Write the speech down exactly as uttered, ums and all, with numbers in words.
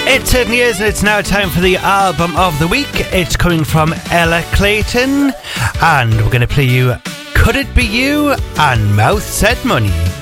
It certainly is, and it's now time for the album of the week. It's coming from Ella Clayton, and we're going to play you Could It Be You and Mouth Said Money.